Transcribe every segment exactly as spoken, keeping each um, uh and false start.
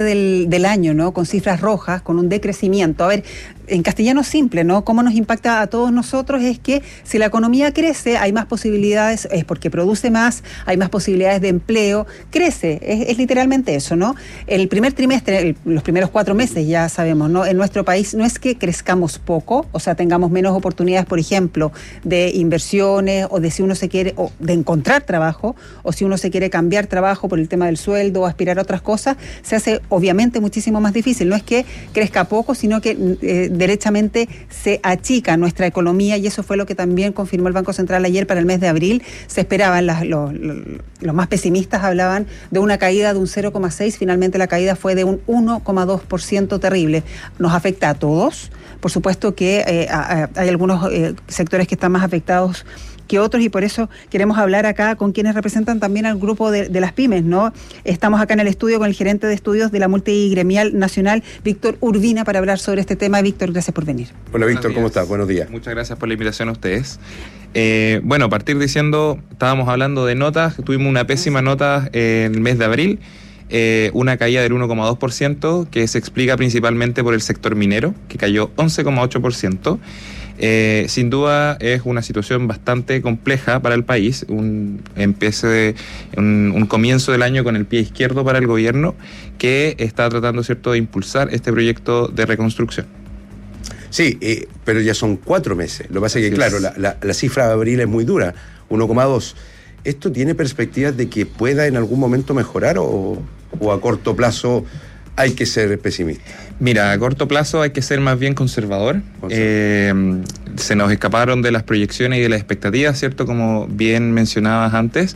del, del año, ¿no? Con cifras rojas, con un decrecimiento. A ver, en castellano simple, ¿no? Cómo nos impacta a todos nosotros es que si la economía crece, hay más posibilidades, es porque produce más, hay más posibilidades de empleo, crece, es, es literalmente eso, ¿no? El primer trimestre, el, los primeros cuatro meses, ya sabemos, ¿no? En nuestro país no es que crezcamos poco, o sea, tengamos menos oportunidades, por ejemplo, de inversiones o de si uno se quiere, o de encontrar trabajo, o si uno se quiere cambiar trabajo por el tema del sueldo o aspirar a otras cosas, se hace obviamente muchísimo más difícil. No es que crezca poco, sino que eh, derechamente se achica nuestra economía, y eso fue lo que también confirmó el Banco Central ayer para el mes de abril. Se esperaban, las, los, los más pesimistas hablaban de una caída de un cero coma seis, finalmente la caída fue de un uno coma dos por ciento, terrible. Nos afecta a todos, por supuesto que eh, a, a, hay algunos eh, sectores que están más afectados que otros, y por eso queremos hablar acá con quienes representan también al grupo de, de las pymes, ¿no? Estamos acá en el estudio con el gerente de estudios de la Multigremial Nacional, Víctor Urbina, para hablar sobre este tema. Víctor, gracias por venir. Hola Víctor, ¿cómo estás? Buenos días. Muchas gracias por la invitación a ustedes. Eh, bueno, a partir diciendo, estábamos hablando de notas, tuvimos una pésima nota en el mes de abril, eh, una caída del uno coma dos por ciento, que se explica principalmente por el sector minero, que cayó once coma ocho por ciento. Eh, sin duda es una situación bastante compleja para el país, un, empiece, un, un comienzo del año con el pie izquierdo para el gobierno, que está tratando, ¿cierto?, de impulsar este proyecto de reconstrucción. Sí, eh, pero ya son cuatro meses. Lo que pasa es que, claro, la, la, la cifra de abril es muy dura, uno coma dos. ¿Esto tiene perspectivas de que pueda en algún momento mejorar o, o a corto plazo hay que ser pesimista? Mira, a corto plazo hay que ser más bien conservador. Eh, se nos escaparon de las proyecciones y de las expectativas, ¿cierto? Como bien mencionabas antes,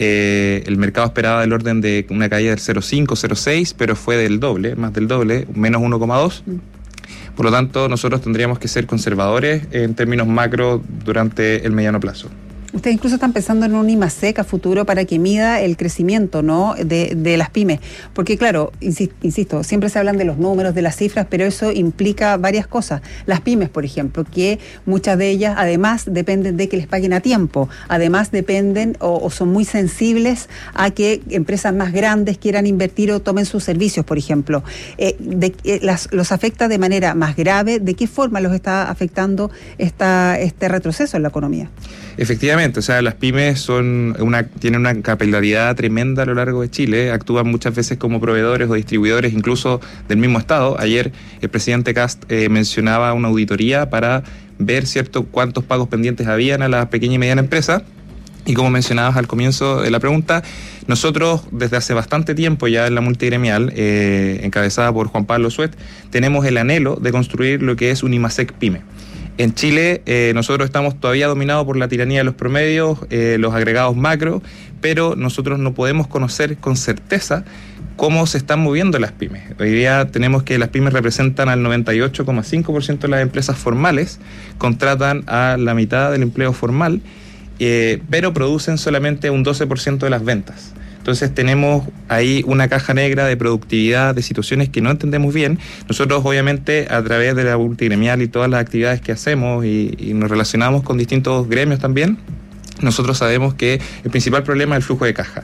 eh, el mercado esperaba del orden de una caída del cero coma cinco, cero coma seis, pero fue del doble, más del doble, menos uno coma dos. Por lo tanto, nosotros tendríamos que ser conservadores en términos macro durante el mediano plazo. Ustedes incluso están pensando en un IMASEC a futuro para que mida el crecimiento, ¿no?, de, de las pymes. Porque claro, insisto, siempre se hablan de los números, de las cifras, pero eso implica varias cosas. Las pymes, por ejemplo, que muchas de ellas además dependen de que les paguen a tiempo, además dependen o, o son muy sensibles a que empresas más grandes quieran invertir o tomen sus servicios, por ejemplo. Eh, de, eh, las, ¿Los afecta de manera más grave? ¿De qué forma los está afectando esta, este retroceso en la economía? Efectivamente, o sea, las pymes son una, tienen una capilaridad tremenda a lo largo de Chile, actúan muchas veces como proveedores o distribuidores incluso del mismo Estado. Ayer el presidente Kast eh, mencionaba una auditoría para ver, cierto, cuántos pagos pendientes habían a la pequeña y mediana empresa. Y como mencionabas al comienzo de la pregunta, nosotros desde hace bastante tiempo ya en la multigremial, eh, encabezada por Juan Pablo Suet, tenemos el anhelo de construir lo que es un IMASEC PYME. En Chile eh, nosotros estamos todavía dominados por la tiranía de los promedios, eh, los agregados macro, pero nosotros no podemos conocer con certeza cómo se están moviendo las pymes. Hoy día tenemos que las pymes representan al noventa y ocho coma cinco por ciento de las empresas formales, contratan a la mitad del empleo formal, eh, pero producen solamente un doce por ciento de las ventas. Entonces tenemos ahí una caja negra de productividad, de situaciones que no entendemos bien. Nosotros obviamente a través de la multigremial y todas las actividades que hacemos y, y nos relacionamos con distintos gremios también, nosotros sabemos que el principal problema es el flujo de caja.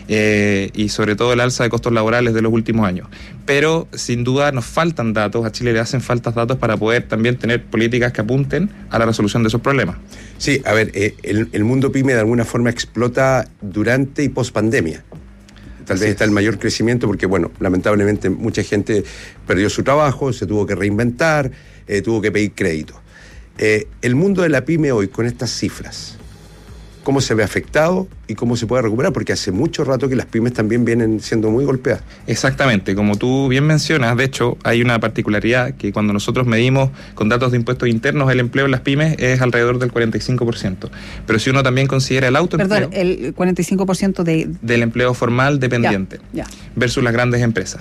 Eh, y sobre todo el alza de costos laborales de los últimos años. Pero sin duda nos faltan datos, a Chile le hacen falta datos para poder también tener políticas que apunten a la resolución de esos problemas. Sí, a ver, eh, el, el mundo pyme de alguna forma explota durante y post pandemia. Tal vez está el mayor crecimiento porque, bueno, lamentablemente mucha gente perdió su trabajo, se tuvo que reinventar, eh, tuvo que pedir crédito. Eh, el mundo de la pyme hoy, con estas cifras, ¿cómo se ve afectado y cómo se puede recuperar? Porque hace mucho rato que las pymes también vienen siendo muy golpeadas. Exactamente, como tú bien mencionas, de hecho hay una particularidad que cuando nosotros medimos con datos de impuestos internos el empleo en las pymes es alrededor del cuarenta y cinco por ciento. Pero si uno también considera el autoempleo... Perdón, el cuarenta y cinco por ciento de... del empleo formal dependiente ya, ya. versus las grandes empresas.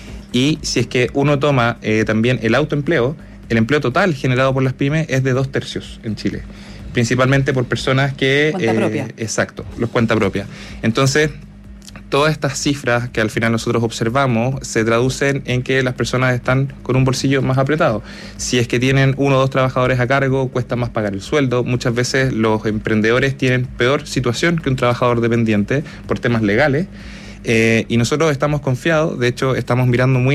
Y si es que uno toma eh, también el autoempleo, el empleo total generado por las pymes es de dos tercios en Chile. Principalmente por personas que... Cuenta eh, propia. Exacto, los cuenta propia. Entonces, todas estas cifras que al final nosotros observamos se traducen en que las personas están con un bolsillo más apretado. Si es que tienen uno o dos trabajadores a cargo, cuesta más pagar el sueldo. Muchas veces los emprendedores tienen peor situación que un trabajador dependiente por temas legales. Eh, y nosotros estamos confiados, de hecho estamos mirando muy